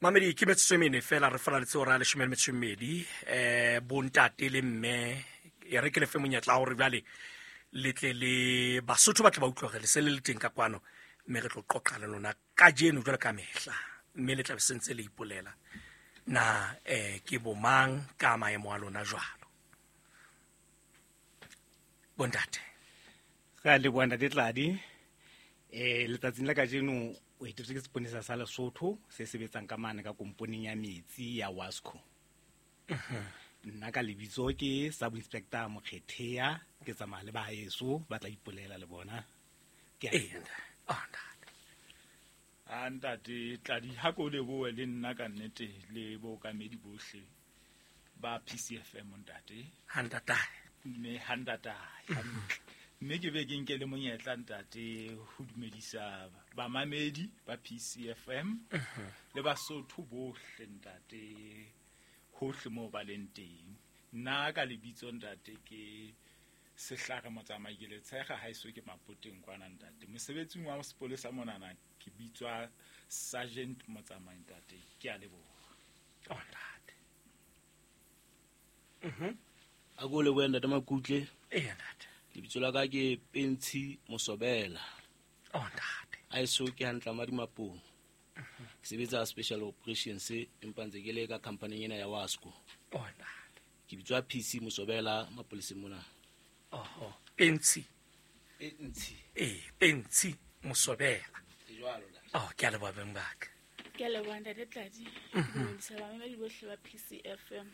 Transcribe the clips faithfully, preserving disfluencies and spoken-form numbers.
Mamedi ke metso mene fela re fela le tse ora le shemel metso mmedi eh bontate le mme e re ke le fe monyetla o re bale le tle le Basotho ba tla ba utlwa le se le le teng ka kwano mme re tlo qoqa le lona ka jeno jwale ka mehla mme le tla be sentse le ipolela na eh ke bomang ka maemo a lona jwalo bontate ga le bona ditladi eh letsatsing la ka jeno o itse ke seponisa sa Lesotho se sebetsang ka mane ka komponing ya metsi ya Wasco. Nna ka lebitso ke sub inspector Mokgethea ke tsamaya le ba heso ba tla ipolela le bona ke a onda anda di tladi ha go le bo le nna ka nnete le bo ka medi bohle ba P C F M ndate handata me handata mme ke be ke nke le monyetla ntate ho dumedisa ba mamedi ba P C F M le Basotho bohle ntate hohle mo ba leng teng nna ka lebitso ntate ke Sehlaga Motsamai ke le tshega ha iso ke Mapoteng kwana ntate mosebetsing wa sepolesa monana ke bitswa Sergeant Motsamai ntate ke a leboha oh ntate mhm a go le wena ntate Makutle eh ntate lebitso la ka ke Pentsi Mosobela oh ntate a iso ke hantla Madimapong ke sebetsa special operations empa ntse ke le ka company ena ya Wasco oh ntate ke bitswa P C Mosobela mapoleseng mona oh oh Pentsi Pentsi eh Pentsi Mosobela e jwalo la oh ke a le bobeng baka ke le banda le tladi mo se ba me le bohle ba P C F M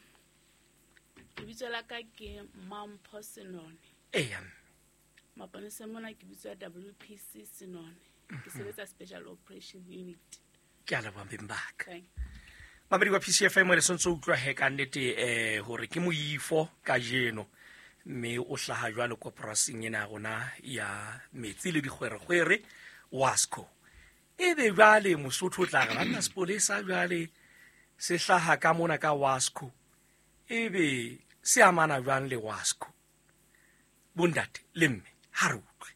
ke bitso la ka ke Mampho Senone eh maponesa mona ke bitswa W P C Senone ke sebetsa special operation unit ke a le bobeng baka okay Mamedi wa P C F M le sontso utlwa he ka nnete eh hore ke moifo ka jeno mme o hlaha jwalo koporasing ena rona ya metsi le dikgwerekgwere Wasco ebe jwale Mosotho tla ga nna sepolesa jwale se hlaha ka mona ka Wasco ebe se amana jwang le Wasco bondate le mme ha re utlwe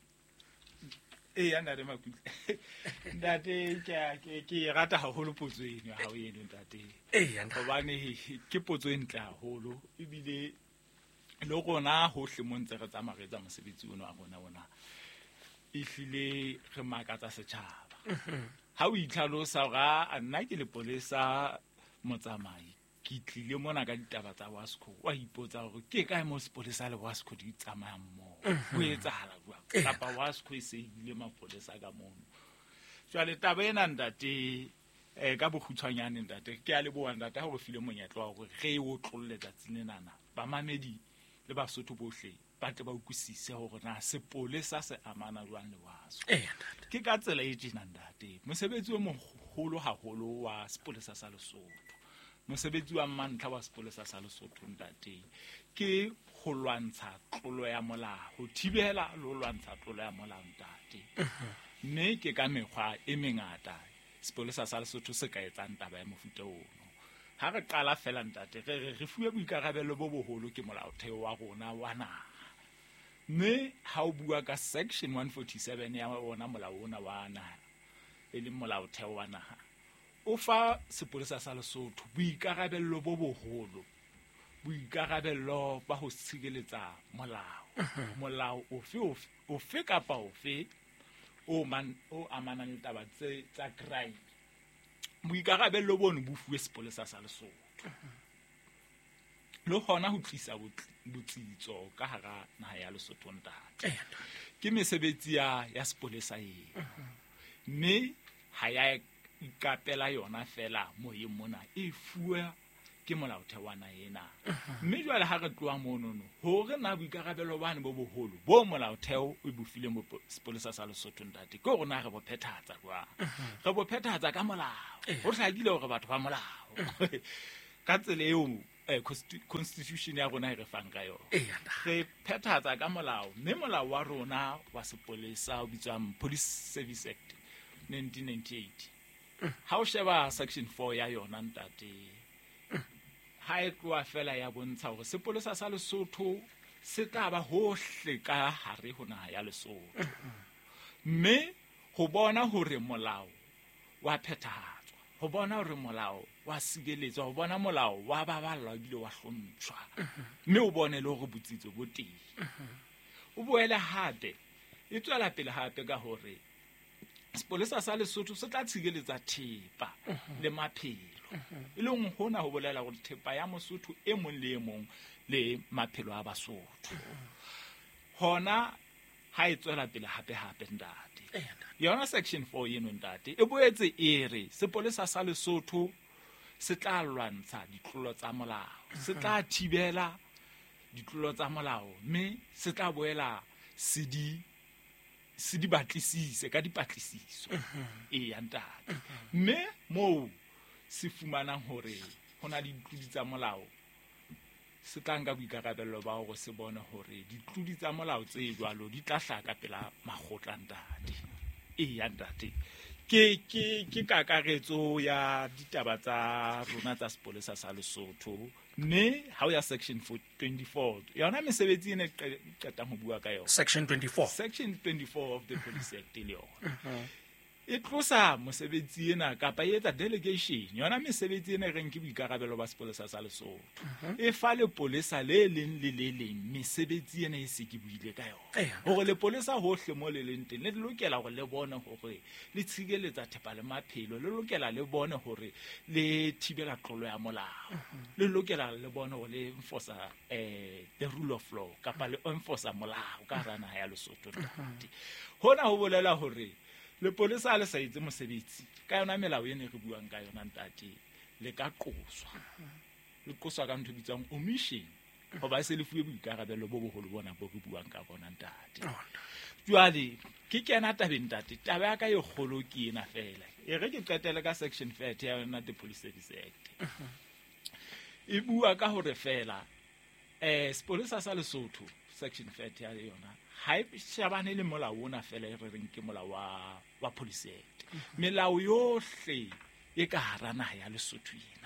e ya nna re Makutle ntate ke ke rata haholo potso eno ha o yeno ntate eh ya nna hobane ke potso e ntle haholo ebile le gona hohle mo ntse re tsamaretsa mosebetsi ono a rona ona e hlile re makatsa setjhaba ha o itlhalosa ga nna ke le polesa Motsamai ke tlile mona ka ditaba tsa Wasco wa ipotsa gore ke kae mo sepolesa le Wasco di tsamaya mmogo o etsahala jwang kapa Wasco e se ile mapolesa ka mono jwale taba ena ntate eh ka bokgutshwanyane ntate ke a le boa ntate ha go file monyetla wa gore ge o tlolletsa tsinenana ba mamedi le Basotho bohle ba tle ba ukusise gore na sepolesa se amana jwang le Wasco eh ntate ke ka tsela e tjena ntate mosebetsi o mogolo haholo wa sepolesa sa Lesotho mosebetsi wa mantla wa sepolesa sa Lesotho ntate ke go lwantsha tlolo ya molao go thibela lo lwantsha tlolo ya molao ntate mme ke ka mekgwa e mengata sepolesa sa Lesotho se ka etsang taba ya mofuta ono ha re qala fela ntate re re fuwe boikarabelo bo boholo ke molaotheo wa rona wa naha mme ha o bua ka section one forty-seven ya ona molao ona wa naha e le molaotheo wa naha o fa sepolesa sa Lesotho boikarabelo bo boholo boikarabelo ba ho tshireletsa molao molao ofe ofe kapa ofe o man o amana le taba tse tsa crime boikarabelo bono bo fuwe sepolesa sa Lesotho lo hona ho tlisa botsitso ka hara naha ya Lesotho ntate ke mesebetsi ya ya sepolesa e mme ha ya ikapela yona fela moyeng mona e fuwe ke molaotheo wa naha ena mme jwale ha re tloa monono hore na boikarabelo bane bo boholo bo molaotheo o bofile mo sepolesa sa Lesotho ntate ke hore na re bo phethatsa jwang re bo phethatsa ka molao ho hlakile hore batho ba molao ka tsela eo constitution ya rona e re fang ka yona re phethatsa ka molao mme molao wa rona wa sepolesa o bitswang Police Service Act nineteen ninety-eight ha o sheba section four ya yona ntate ha e tloa fela ya bontsha hore sepolesa sa Lesotho se tla ba hohle ka hare ho naha ya Lesotho mme go bona hore molao wa phethahatswa go bona gore molao wa sikeletswa go bona molao wa baballwa ebile wa hlontshwa mme o bone le gore botsitso bo teng o boele hape e tswela pele hape ka gore sepolesa sa Lesotho se tla tshigeletsa thepa le maphelo e leng hona ho bolela gore thepa ya Mosotho e mong le e mong le maphelo a Basotho hona ha e tswela pele hape hape ndate yona section four yeno ndate e boetse e re sepolesa sa Lesotho se tla lwantsha ditlolo tsa molao se tla thibela ditlolo tsa molao mme se tla boela se di se di batlisise ka dipatlisiso e ya ntate mme mo se fumanang hore hona le ditlodi tsa molao se tla nka boikarabello ba go se bone hore ditlodi tsa molao tse jwalo di tla hlaka pela makgotla ntate e ya ntate ke ke ke kakaretso ya ditaba tsa rona tsa sepolesa sa Lesotho mme ha o ya section twenty-four yona mesebetsi ene qeta mo bua ka yona section twenty-four section twenty-four of the Police Act le yona e tlosa mosebetsi ena kapa e etsa delegation yona mesebetsi ene reng ke boikarabelo ba sepolesa sa Lesotho e fa le polisa le leng le le leng mesebetsi ena e se ke buile ka yona hore le polisa hohle mo le leng teng le lokela go le bone hore le tshigeletsa thepa le maphelo le lokela le bone hore le thibela tlolo ya molao le lokela le bone go le enforce eh the rule of law kapa le enforce molao ka rana ya Lesotho ntate hona ho bolela hore le polisa le sa itse mosebetsi ka yona melao ene re buang ka yona ntate le ka qoswa le qoswa ka ntho bitsang omission go ba se le fuwe boikarabelo bo bogolo bona bo re buang ka bona ntate jwale ke kena tabeng ntate taba ya ka e kgolo ke ena fela e re ke qetele ka section thirty ya yona the Police Service Act e bua ka hore fela eh sepolesa sa Lesotho section thirty ya yona ha e shabane le molao ona fela e re reng ke molao wa wa Police Act melao yohle e ka hara naha ya Lesotho ena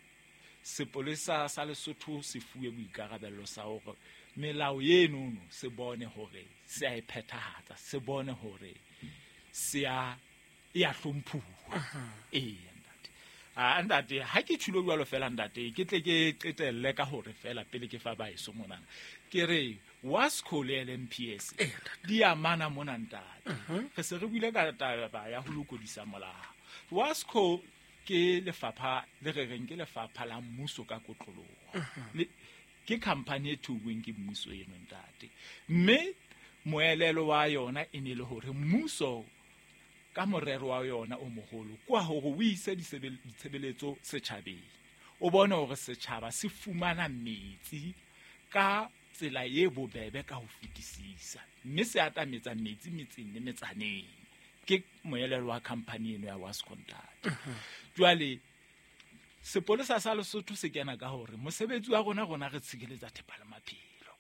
sepolesa sa Lesotho se fuwe boikarabello sa hore melao eno no se bone hore se a iphethahatsa se bone hore se a ya hlomphuwa eh ndate a ndate ha ke tshilo jwalo fela ndate ke tle ke qetelle ka hore fela pele ke fa ba iso monana ke re Wasco le L M P S di amana mona ntate re se re buile ka taba ya ho lokodisa molao Wasco ke lefapha le re reng ke lefapha la mmuso ka kotloloho ke company e thuweng ke mmuso eno ntate mme moelelo wa yona e ne le hore mmuso ka morero wa yona o mogolo kwa hore o ise ditshebeletso setjhabeng o bone hore setjhaba se fumana metsi ka tsela ye bobebe ka ho fetisisa mme se atametsa metsi metseng le metsaneng ke moelelo wa company eno ya Wasco ntate jwale sepolesa sa Lesotho se kena ka hore mosebetsi wa rona rona re tshigeletsa thepa le maphelo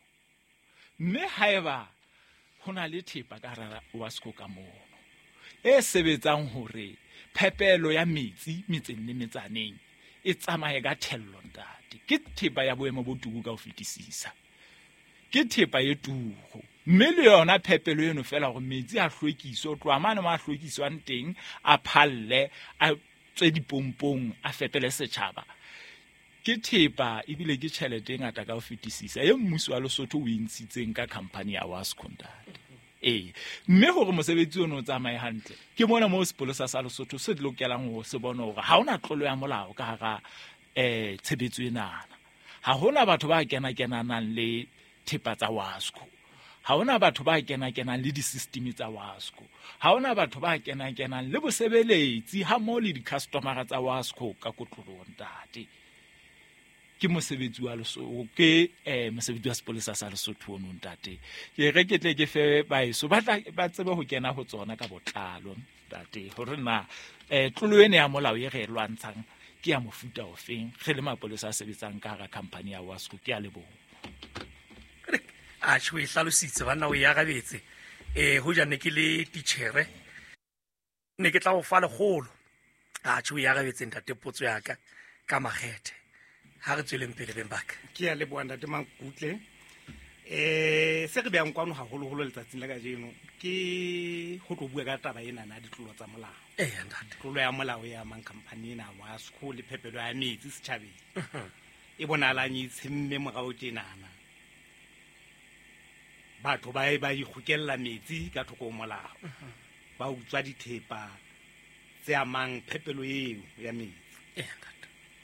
mme haeba hona le thepa ka rara Wasco ka mono e sebetsang hore phepelo ya metsi metseng le metsaneng e tsamaye ka thello ntate ke thepa ya boemo bo tuku ka ho fetisisa ke thepa ye tugo mme le yona phepelo eno fela gore metsi a hlwekiso tloa mane ma hlwekiso a nteng a phalle a tswe dipompong a fepele setjhaba ke thepa ebile ke tšhelete e ngata ka ho fetisisa e mmuso wa Lesotho o intshitseng ka company ya Wasco ntate eh mme gore mosebetsi ono o tsamaye hantle ke mona mo sepolesa sa Lesotho se lokelang go se bona gore ha ona tlolo ya molao ka ga eh tshebetso enana ha hona batho ba kena kenanang le thepa tsa Wasco ha hona batho ba kena kenang le di system tsa Wasco ha hona batho ba kena kenang le bosebeletsi ha mo le di customer tsa Wasco ka kotlolo ntate ke mosebetsi wa Lesotho ke eh mosebetsi wa sepolesa sa Lesotho ono ntate ke re ke tle ke fe ba iso ba tla ba tsebe ho kena ho tsona ka botlalo ntate hore na eh tlolo ene ya molao ye re lwantshang ke ya mofuta ofeng ge le mapolesa a sebetsang ka ga company ya Wasco ke a lebo a tshwe hlalositse bana o ya gabetse eh ho jane ke le tichere ne ke tla go fa le golo a tshwe ya gabetse ntate potso ya ka ka magethe ha re tsweleng pele beng baka ke ya le bwana te makutle eh se re beang kwano haholoholo letsatsing la kajeno ke ho tlo bua ka taba ena na ditlolo tsa molao eh ntate tlolo ya molao ya mang company ena wa school le phepelo ya metsi setjhabeng e bonalang e tshemme morao tjenana batho ba ba ikgokella metsi ka thoko molao ba utswa dithepa tse amang phepelo eo ya metsi eh ntate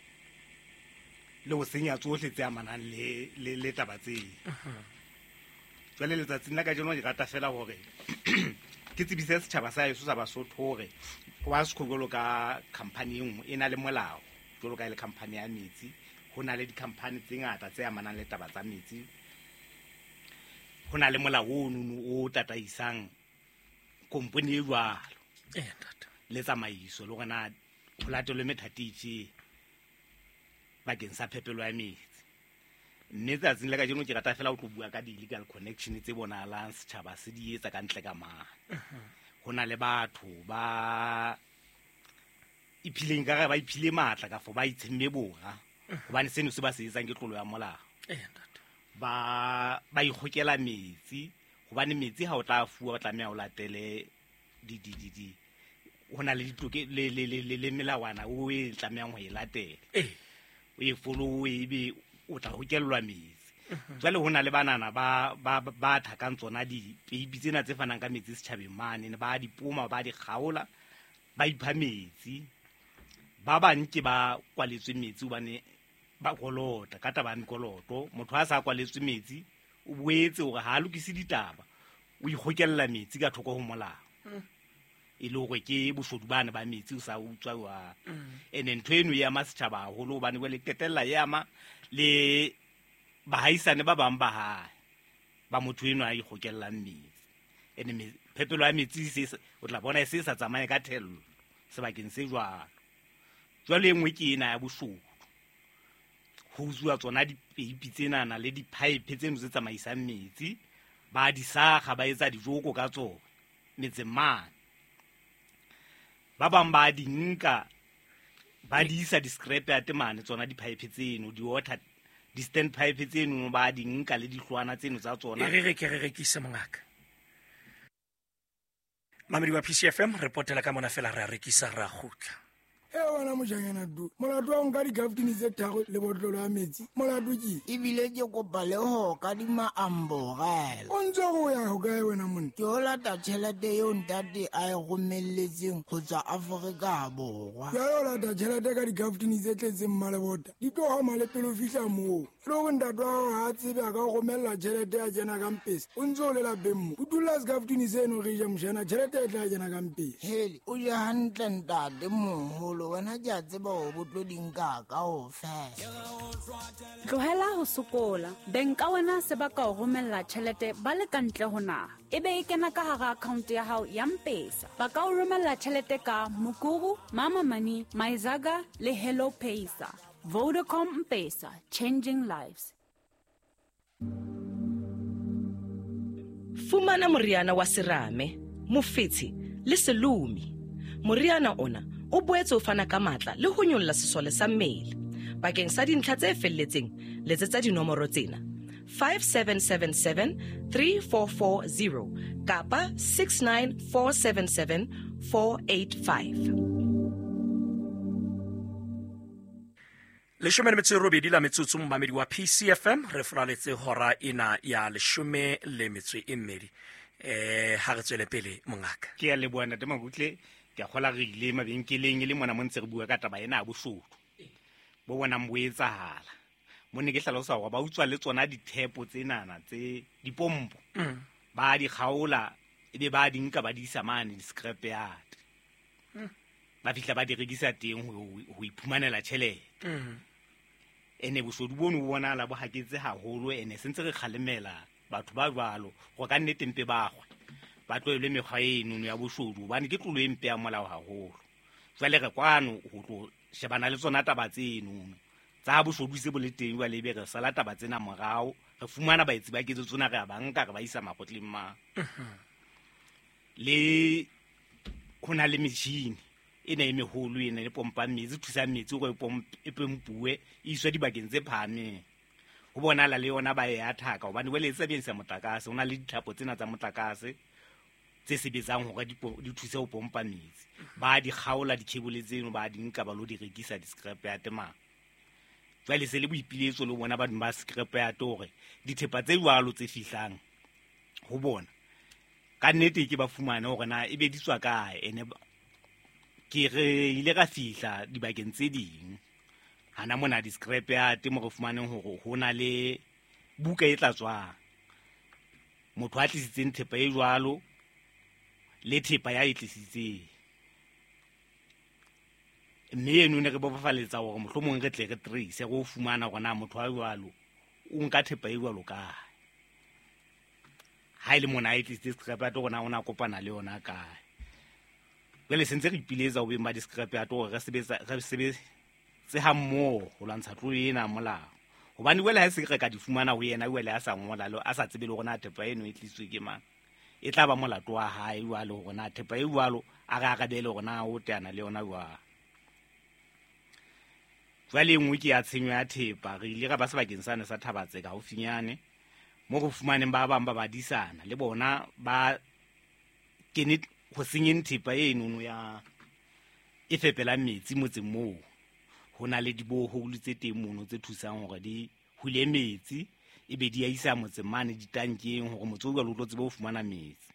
le o senya tsohle tse amanang le le le taba tse jwale letsatsing la kajeno ke rata fela hore ke tsebise setjhaba sa heso sa Basotho hore wa sekgolo ka company engwe ena le molao jwalo ka ile company ya metsi ho na le di-company tse ngata tse amanang le taba tsa metsi ho na le molao o tataisang komponi e jwalo eh ntate le tsamaiso le gona ho latelwe methatifi bakeng sa phepelo ya metsi mme tsatsing le kajeno ke rata fela ho tlo bua ka di-legal connection tse bonahalang setjhaba se di etsa ka ntle ka mane ho na le batho ba iphileng ka ba iphile matla ka fo ba itshemme bora hobane seno se ba se etsang ke tlolo ya molao eh ntate ba ba ikgokela metsi hobane metsi ha o tla fuwa ba tlameha o latele di di di di hona le ditoke le le le le melawana o e tlamehang ho e latela eh o e follow e be o tla hokellwa metsi jwale hona le banana ba ba ba thakang tsona di peipi tsena tse fanang ka metsi setjhabeng mane ne ba di poma ba di kgaola ba ipha metsi ba bang ke ba kwaletswe metsi hobane ba kolota ka taba ya mekoloto motho a sa kwaletswe metsi o boetse hore ha lokise ditaba o ikgokella metsi ka thoko ho molao e le hore ke boshodu bana ba metsi o sa utswa wa ene ntho eno ya masitjhaba haholo hobane le qetella yama le bahaisane ba bang ba hae ba motho eno a ikgokellang metsi ene phepelo ya metsi se o tla bona se sa tsamaye ka thello sebakeng se jwalo jwale engwe ke ena ya boshodu ho utswa tsona dipeipi tsena na le di-pipe tseno tse tsamaisang metsi ba di sakga ba etsa dijoko ka tsona metseng mane ba bang ba di nka ba di isa di-scrap ya temane tsona di-pipe tseno di-water di-stand pipe tseno ba di nka le dihlwana tseno tsa tsona re re ke re rekise mongaka mamedi wa P C F M reportela ka mona fela re a rekisa ra khutla e wena mojanyana du molato wa nka di-gaftini tse tharo le botlolo ya metsi molato ke ebile ke kopa le ho ka di maambogela o ntse go ya go kae wena monna ke o lata tšhelete eo ntate a e romelletseng go tswa aforika borwa ya yo lata tšhelete ka di-gaftini tse tletseng mmalebota di tlo gama le pele o fitlha moo le go ntate wa gago ga a tsebe a ka go romelela tšhelete ya jena kampesa o ntse o le lapeng mo o dula segaftini seno ge ja mošana tšhelete e tla jena kampesa hele o je hantle ntate moholo wena ke a tseba go botloding ka ka go fela tlohela ho sokola beng ka wena se ba ka o romella tjhelete ba le kantle ho naha ebe e kena ka hara account ya hao ya M-Pesa ba ka o romella tjhelete ka Mukuru, Mama Money, Maizaga le Hello Paysa. Vodacom M-Pesa, changing lives. Fumana moriana wa serame, mofetshe le selumi. Moriana ona o boetse o fana ka matla le ho nyolla sesole sa mmele. Bakeng sa dintlha tse felletseng, letsetsa dinomoro tsena: five seven seven seven three four four zero kapa six nine four seven seven four eight five. leshome le metso e robedi la metsotso mmamedi wa P C F M re fraletse hora ena ya leshome le metso e mmedi eh ha re tswele pele mongaka ke ya le bona te magutle ke a gola re ile mabenkeleng e le mona mo ntse re bua ka taba ena a boshodu bo bona mboetsa hala mo ne ke hlalosa hore ba utswa le tsona dithepo tse nana tse dipompo ba di khaola ebe ba di nka ba di isa mane di scrap yard ba fihla ba di rekisa teng ho iphumanela tjhelete ene boshodu bono bona la bo haketse haholo ene sentse re khalemela batho ba jwalo go ka nnete mpe ba gwa ba tloele mekgwa eno ya boshodu bane ke tlolo empe ya molao haholo jwale re kwano go tlo shebana le tsona taba tseno tsa boshodu se bole teng wa lebe re sala taba tsena morao re fumana baetsi ba ketso tsona re a banka re ba isa mapotleng ma le khona le metšhini ene e meholo ene le pompa metsi thusa metsi go e pompue e iswa dibakeng tse phahameng ho bonala le yona ba ya thaka hobane wele tse beng sa motlakase hona le ditlhapo tsena tsa motlakase tse sebetsang hore di thuse ho pompa metsi ba di khaola di cable tseno ba di nka ba lo di rekisa di scrap ya tema jwale se le boipiletso le bona ba di ba scrap ya tore dithepa tse jwalo tse fihlang ho bona ka nnete ke ba fumana hore na e be di tswa kae ene ke re ile ka fihla dibakeng tse ding hana mona di scrap ya temo re fumaneng hore hona le buka e tlatswang motho a tlisitseng thepa e jwalo le thepa ya itlisitseng mme eno ne re bofaletsa hore mohlomong re tle re trace go fumana gona motho wa jwalo o nka thepa e jwalo ka ha ile mona a itlisitse scrap ya gona ona kopana le yona kae bele sentse re ipiletsa ho bemba di scrap ya to re sebetsa re sebetsa se ha mmo ho lwantsha tlo ena molao hobane wele ha se re ka di fumana ho yena wele a sa ngola lo a sa tsebe le gona thepa eno e tlisitswe ke mang e tla ba molato wa hae jwalo gona thepa e jwalo a ga ga bele gona o teana le yona jwa jwale ngwe ke ya tshenyo ya thepa re ile ga ba sebakeng sane sa Thabatse ka hofinyane mo go fumaneng ba bang ba badisana le bona ba kene go senyeng thepa eno ya e fepela metsi motseng moo hona le diboholo tse teng mono tse thusang hore di hule metsi e be di a isa motseng mane ditankeng hore motho o lo tsebe ho fumana metsi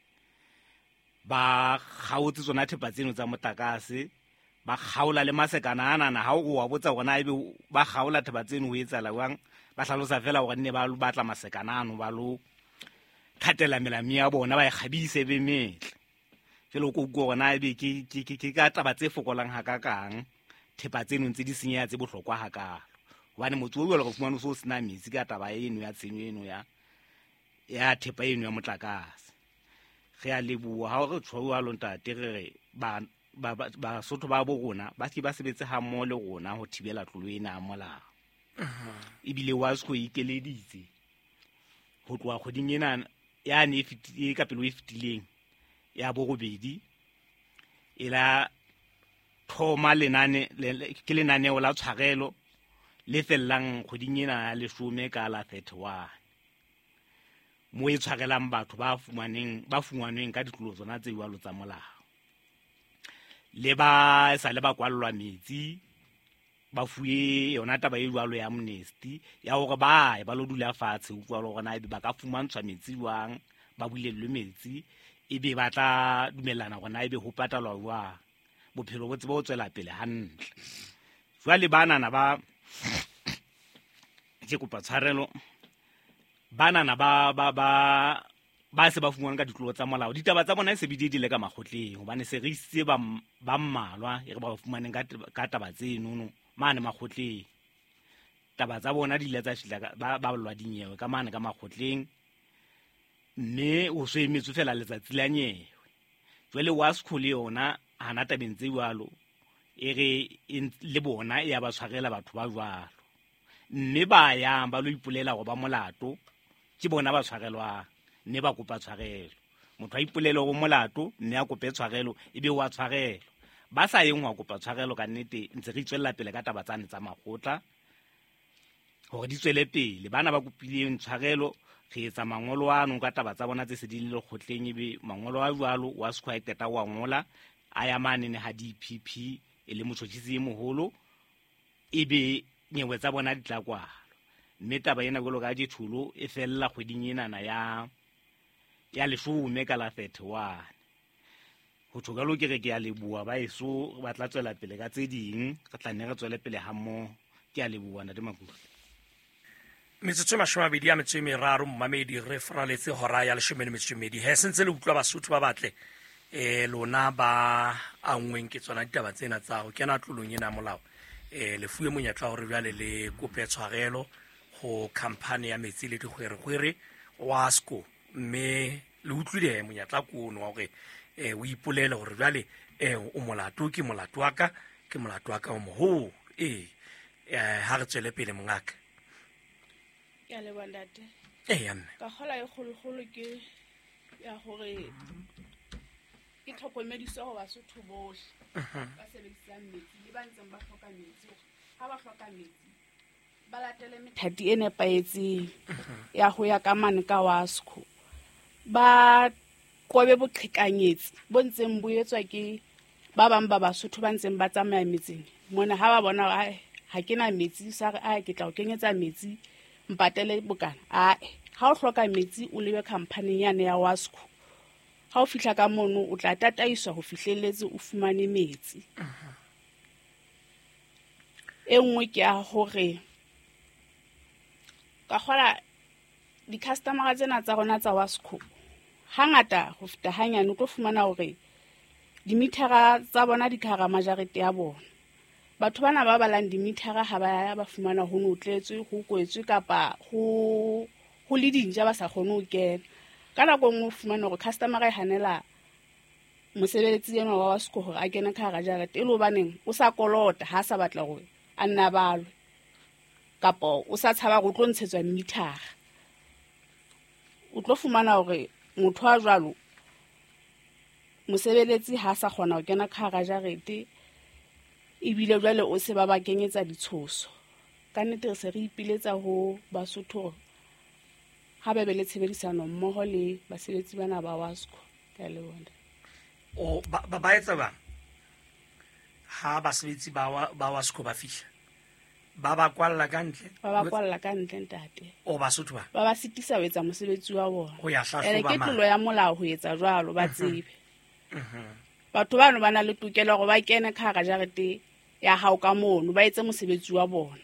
ba kgaotse tsona thepa tseno tsa motlakase ba kgaola le masekana ana ha o wa botsa gona ebe ba kgaola thepa tseno ho etsa lawang ba hlalosa fela hore ne ba lo batla masekana ano ba lo khatela melami ya bona ba e khabise be metle felo go go gona ebe ke ke ke ka taba tse fokolang ha ka kang thepa tseno ntse di senya tse bohlokwa ha ka hobane motho o go fumana so sena metsi ka taba eno ya tshenyo eno ya ya thepa eno ya motlakase ge a lebuwa ha re tshwa lo ntate re ba ba ba sotho ba bo rona ba ke ba sebetse ha mo le rona ho thibela tlolo ena molao e bile wa se go ikeleditse ho tloa kgoding ena ya ne e ka pelo e fitileng ya bo go bedi ela thoma lenane ke lenane o la tshwarelo le fellang kgoding ena ya lesome ka la thirty-one mo e tshwarelang batho ba fumaneng ba fumaneng ka ditlolo tsona tse jwalo tsa molao le ba sa le ba kwallwa metsi ba fuwe yona taba e jwalo ya amnesty ya hore ba ba lo dula fatshe o kwalo gona e ba ka fumantshwa metsi jwang ba bulelwe metsi e be ba tla dumelana gona e be ho patalwa jwang bophelo bo tsebe ho tswela pele hantle jwale bana na ba ke kopa tshwarelo bana na ba ba ba ba se ba fungwana ka ditlolo tsa molao ditaba tsa bona se bidi di le ka makgotleng hobane se re itse ba ba mmalwa e re ba fumaneng ka taba tse nono mane makgotleng taba tsa bona di le tsa fihla ba ba lwa dinyewe ka mane ka makgotleng mme o se emetso fela letsatsi la nyewe jwale wa sekole yona hana tabeng tse jwalo e re le bona e ya ba tshwarela batho ba jwalo mme ba ya ba lo ipolela go ba molato ke bona ba tshwarelwa ne ba kopa tshwarelo motho a ipolele go molato mme a kope tshwarelo e be wa tshwarelo ba sa yeng wa kopa tshwarelo ka nnete ntse re tswella pele ka taba tsane tsa makgotla hore di tswele pele bana ba kopileng tshwarelo re etsa mangolo ano ka taba tsa bona tse se di le kgotleng e be mangolo a jwalo wa square teta wa ngola a ya mane ne ha di P P e le motshotshisi moholo e be nyewe tsa bona di tla kwalo mme taba ena go lo ka dithulo e fella kgweding ena na ya ya lesome ka la thirty-one ho thogalo ke re ke ya lebua ba eso ba tla tswela pele ka tse ding re tla nne re tswele pele ha mo ke ya lebua na de makuru metsotso mashomabedi ya metso e meraro mmamedi re fraletse hora ya leshome le metso e mmedi he sentse le utlwa basotho ba batle eh lona ba angweng ke tsona ditaba tsena tsa go kena tlolong ena molao eh le fuwe monyetla hore bjale le kope tshwarelo go company ya metsi le digwere gwere Wasco mme le utlwile monyetla kono wa gore eh o ipolele gore bjale eh o molato ke molato wa ka ke molato wa ka o moho eh ha re tswele pele mongaka ya le bandate eh ya mme ka gola e kgologolo ke ya gore ke tlhokomediso go basotho bohle ba sebedisang metsi le ba ntseng ba hloka metsi ha ba hloka metsi ba latele methati e nepaetseng ya ho ya ka mane ka Wasco, ba qobe boqhekanyetsi bo ntseng bo etswa ke ba bang ba Basotho ba ntseng ba tsamaya metseng mona ha ba bona ha ke na metsi sa re a ke tla o kenyetsa metsi mpatele bokana a ha o hloka metsi o lebe company yane ya Wasco, ha o fihla ka mono o tla tataiswa ho fihlelletse o fumane metsi. E nngwe ke a hore ka kgola di-customer tsena tsa rona tsa Wasco hangata ho feta hanyane o tlo fumana hore dimithara tsa bona di ka hara majarete ya bona. Batho bana ba balang dimithara ha ba ba fumana ho notletswe ho kwetswe kapa ho ho le dinja ba sa kgone ho kena. Ka nako nngwe o fumana hore customer e hanela mosebeletsi yena wa Wasco hore a kene ka hara jarete e le hobaneng o sa kolota ha sa batla hore a nna balwe kapa o sa tshaba go tlo ntshetswa mithara. O tlo fumana hore motho a jwalo mosebeletsi ha sa kgona ho kena ka hara jarete ebile jwale o se ba ba kenyetsa ditshoso. Ka nnete re se re ipiletsa ho Basotho ha ba be le tshebedisano mmoho le basebetsi bana ba Wasco. Ka le bona o ba ba etsa ba ha basebetsi ba ba Wasco ba fihla ba ba kwalla kantle ba ba kwalla kantle ntate o Basotho ba ba ba sitisa ho etsa mosebetsi wa bona ho ya hlahloba ere ke tlolo ya molao ho etsa jwalo ba tsebe. Mhm. Batho bano ba na le tokelo gore ba kene ka hara jarete ya hao ka mono ba etse mosebetsi wa bona.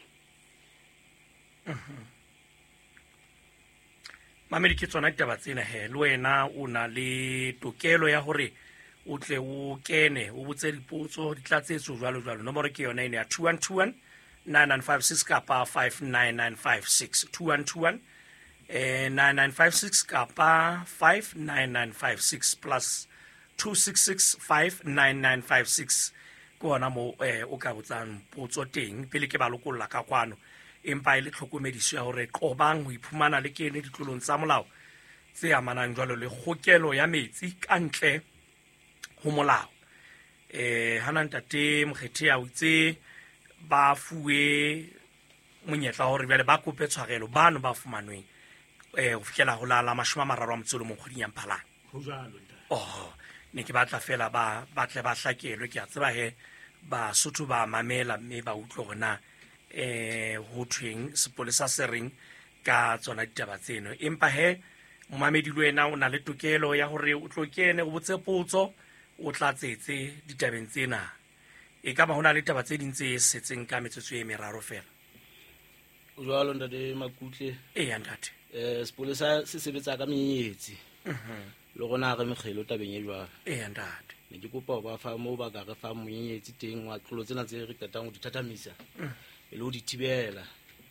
Mamedi ke tsona ditaba tsena he le wena o na le tokelo ya hore o tle o kene o botse dipotso di tlatsetso jwalo jwalo. Nomoro ke yona ene ya two one two one nine nine five six kapa five nine nine five six two one two one eh nine nine five six kapa five nine nine five six plus two six six five nine nine five six ko ona mo eh o ka botsang potso teng pele ke ba lokolla ka kwano empa ile tlhokomediso ya hore qobang ho iphumana le kene ditlolong tsa molao tse amanang jwalo le kgokelo ya metsi kantle ho molao. Eh hana ntate mokgethi ya utse ba fuwe monyetla hore bale ba kope tshwarelo bano ba fumanweng eh ho fikela ho la la mashome a mararo a motsolo mo kgoding ya Mphalane. Ho jwalo ntate. Oh ne ke batla fela ba batle ba hlakelwe ke a tseba he Basotho ba mamela mme ba utlwe gona eh ho thweng sepolesa se reng ka tsona ditaba tseno empa he mmamedi le wena o na le tokelo ya hore o tlo kene o botse potso o tla tsetse ditabeng tsena e ka ba hona le taba tse ding tse setseng ka metsotso e meraro fela. O jwalo ntate Makutle e ya ntate eh sepolesa se sebetsa ka menyenyetsi mhm le gona ga mekgelo tabeng e jwalo e ya ntate ne ke kopa ba fa mo ba ka re fa monyenyetsi teng wa tlolo tsena tse re qetang ho di thathamisa e le ho di thibela.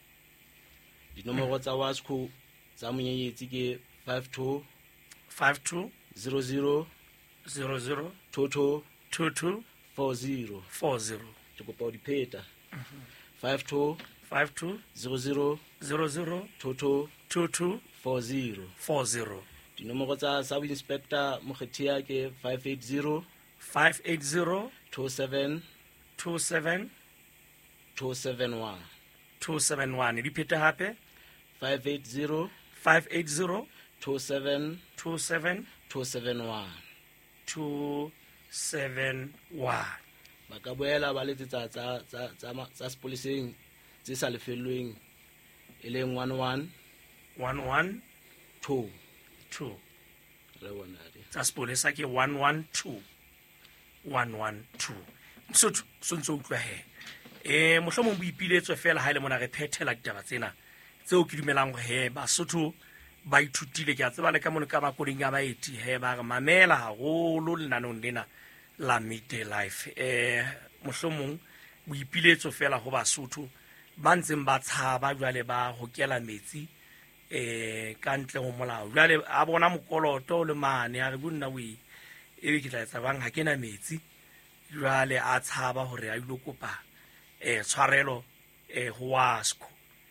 Dinomoro tsa Wasco tsa monyenyetsi ke five two five two zero zero zero zero two two two two four zero four zero ke kopa o di pheta five two five two zero zero zero zero two two two two four zero. four zero Dinomoro tsa sub inspector Mokgethia ke five eight zero five eight zero two seven two seven two seven one two seven one di pheta hape five eight zero five eight zero two seven two seven two seven one two seven one. ba ka boela ba letsetsa tsa tsa tsa ma- tsa sepoleseng tse sa lefellweng e leng one one one one two two re bona di tsa sepolesa ke one one two one one two. Msotho sontso utlwa he eh mohlomong bo ipiletswe fela ha ile mona re phethela ditaba tsena tseo ke dumelang hore he Basotho ba ithutile ke a tseba le ka mona ka makoding a baeti he ba re mamela haholo lenanong lena la midday life eh mohlomong bo ipiletswe fela ho Basotho ba ntseng ba tshaba jwale ba hokela metsi eh kantle ho molao jwale a bona mokoloto le mane a re bonna we e ke tla etsa bang ha kena metsi jwale a tshaba hore a ilo kopa eh tshwarelo eh ho Wasco.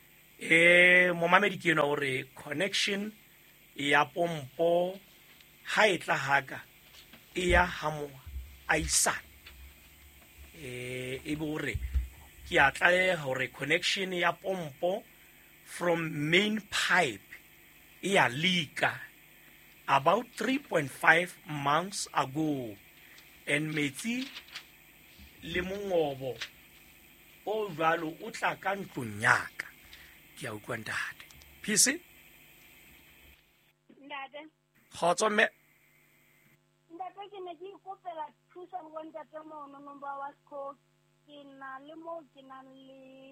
Eh momamedi ke ena hore connection ya pompo ha etla haka e ya ha mo aisa eh e bo re ke a tlaleha hore connection ya pompo from main pipe e a leaka about three point five months ago, and metsi le mongobo o jwalo o tla ka ntlong ya ka. Ke a utlwa ntate. Phisi? Ntate. Kgotso mme. Ntate ke ne ke ikopela thuso go ntate mo no no ba wa Waskho ke na le mo ke na le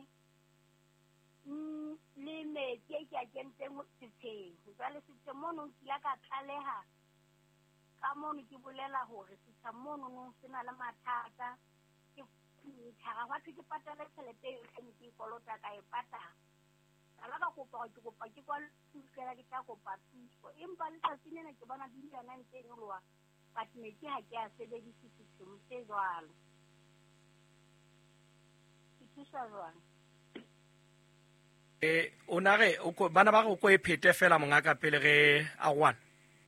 le metsi e ke a kenteng mo setsheng. Jwale setse mo no ke la ka tlaleha ka mo no ke bolela hore setsa mo no no sena le mathata ke tshara wa ke patala tšhelete e ke ke kolota ka e patala. Ala ka kopa ke kopa ke kwa tsela ke tla kopa thuso empa le tsatsing ne ke bona dintlana ntse e loa but ne ke ha ke a sebedisa setsheng se jwalo ke thusa jwang eh ona re o bana ba go go e phete fela mongaka pele ge a one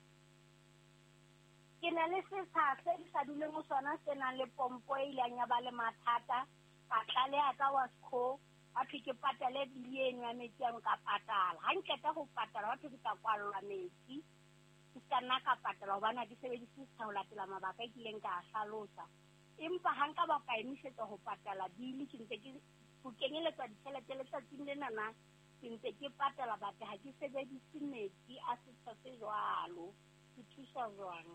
ke na le se sa se sa dule mo sona se na le pompo e ile nya ba le mathata ka tlale aka Waskho a ke patale bilieng ya metsi ya ka patala ha nketa go patala batho ke ka kwalwa metsi ke kana ka patala hobana di sebedisa sa ho latela mabaka e kileng ka hlalosa empa ha nka ba ka emisetsa ho patala bili ke ntse ke go kenyeletsa ditšhelete le tsatsing le nana ke ntse ke patala batho ha ke sebedise metsi a se se jwalo ke thusa jwang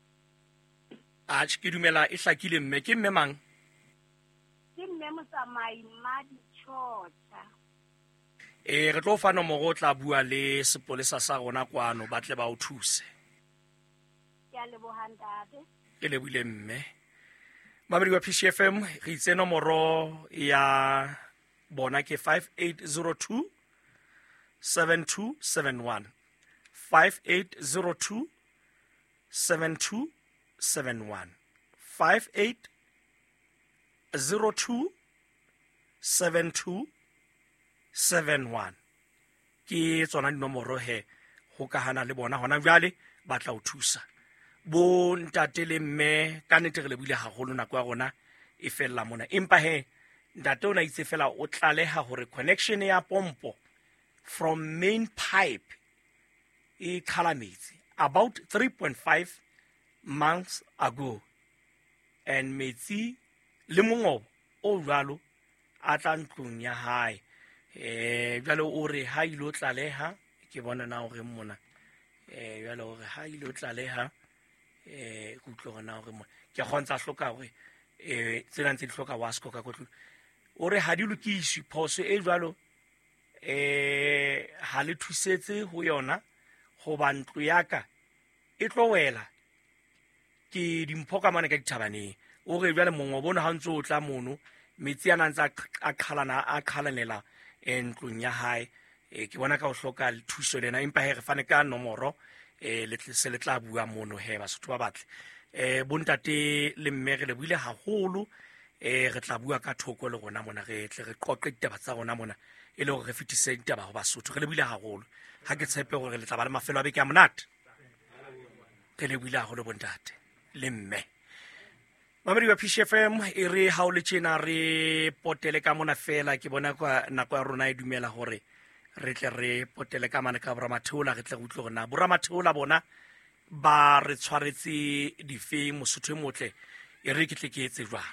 a ke dumela e hlakile mme ke mme mang ke mme motsamai madi chota eh re tlo fana mo go tla bua le sepolesa sa rona kwano ba tle ba o thuse ke a lebohantate ke le bule mme Mamedi wa P C F M re itse nomoro ya bona ke five eight zero two seven two seven one five eight zero two seven two seven one five eight zero two seven two seven one ke tsona dinomoro he go ka hana le bona hona jwale ba tla o thusa bo ntate le mme ka nete re le buile haholo nako ya rona e fella mona empa he ntate o na itse fela o tlaleha hore connection ya pompo from main pipe e khalametse about three point five months ago and metsi le mongobo o jwalo a tla ntlong ya hae eh jwalo o re ha ilo tlaleha ke bona na o re mona eh jwalo o re ha ilo tlaleha eh go tlo na gore mo ke gontsha hloka gore eh tsena ntse di hloka Waskho ka kotlo o re ha di lokiswe phoso e jwalo eh ha le thusetse ho yona go ba ntlo yaka e tlo wela ke dimpho ka mane ka dithabane o re jwale mongwe bona ha ntse o tla mono metsi ana ntse a khalana a khalanela entlong ya hae e ke bona ka o hloka le thuso lena empa he re fane ka nomoro eh le se le tla bua mono he ba sotho ba batle eh bontate le mme re le buile haholo eh re tla bua ka thoko le rona mona re tle re qoqe ditaba tsa rona mona e le gore re fitise ditaba go ba sotho re le buile haholo ha ke tshepe gore le tla ba le mafelo a beke a monate re le buile haholo bontate le mme Mamedi wa P C F M e re ha o le tshena re potele ka mona fela ke bona kwa nako ya rona e dumela hore re tle re potele ka mane ka boramatheola re tle go tlo gona boramatheola bona ba re tshwaretse dife mosotho motle e re ke tle ke etse jwalo.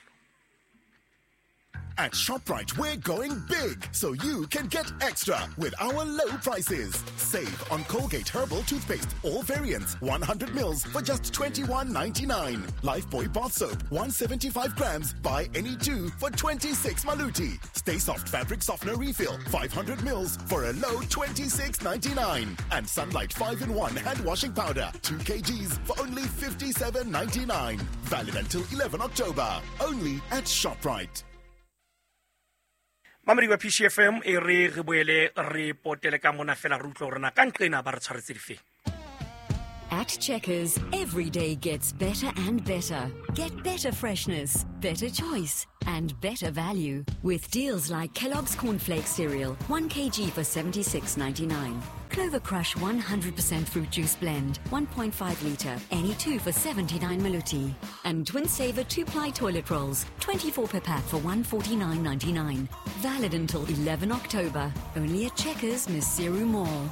At ShopRite, we're going big, so you can get extra with our low prices. Save on Colgate Herbal Toothpaste, all variants, one hundred mils for just twenty-one ninety-nine. Lifebuoy Bath Soap, one hundred seventy-five grams, buy any two for twenty-six Maluti. Stay Soft Fabric Softener Refill, five hundred mils for a low twenty-six ninety-nine. And Sunlight five in one Hand Washing Powder, two kilograms for only fifty-seven ninety-nine. Valid until eleven October. Only at ShopRite. Mamedi wa P C F M e re re boele re potele ka mona fela re utlo rena ka nqena ba re tshwaretse dife. At Checkers, every day gets better and better. Get better freshness, better choice, and better value with deals like Kellogg's Cornflakes cereal, one kilogram for seventy-six ninety-nine. Clover Crush one hundred percent fruit juice blend, one point five litre, any two for seventy-nine maluti. And Twin Saver two-ply toilet rolls, twenty-four per pack for one forty-nine ninety-nine. Valid until eleven October. Only at Checkers, Misiru Mall.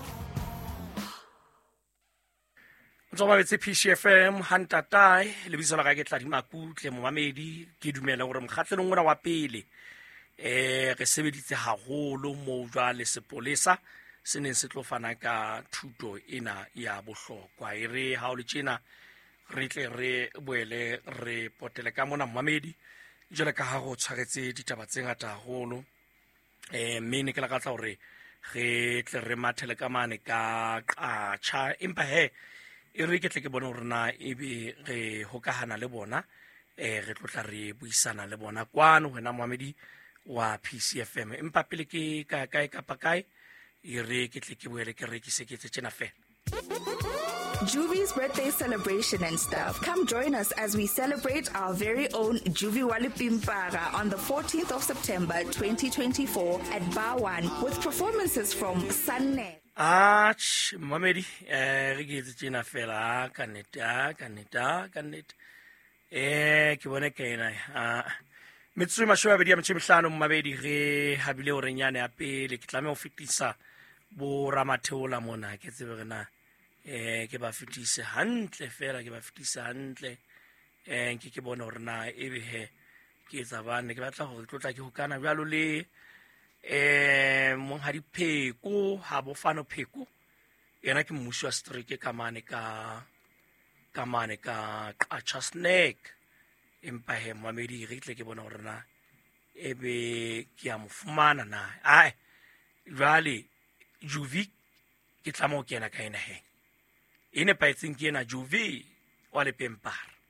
Mtsomabetse P C F M hantatai le bitso la ga ke tla di makutle mo mamedi ke dumela gore mokgatlelong ona wa pele eh re sebeditse haholo mo jwa le sepolesa se neng se tlo fana ka thuto ena ya bohlokwa e re ha o le tjena re tle re boele re potele ka mona mamedi jela ka ha go tshwaretse ditaba tse ngata haholo eh mme ne ke la ka tla gore ge tle re mathele ka mane ka qacha empa he e re ke tle ke bona gore na e be re hokahana le bona eh re tlotla re buisana le bona kwano wena Mohamedi wa P C F M empa pele ke ka kae ka pa kae e re ke tle ke boele ke re ke se ke tsena fe Juvi's birthday celebration and stuff. Come join us as we celebrate our very own Juvi Wali Pimpara on the fourteenth of September twenty twenty-four at Bar One with performances from Sunne. Ah, Mamedi, eh, re ke tsena fela ka neta ka neta ka neta eh ke bona ke ena ah metswe mashoa be di amtse mehlano Mamedi re habile o renyane ya pele ke tlame o fitisa bo ramatheola mona ke tsebe rena eh ke ba fitise hantle fela ke ba fitise hantle eh ke ke bona hore na e be he ke tsa bane ke batla go tlotla ke hokana bjalo le eh mo ha dipheko ha bofano pheko yena ke mmuso wa street ka mane ka ka mane ka qacha snack empa he Mamedi re tle ke bona hore na ebe ke a mofumana na ai jwale Juvi ke tla mo kena ka ena he ene pa etseng ke ena Juvi wa le Pempara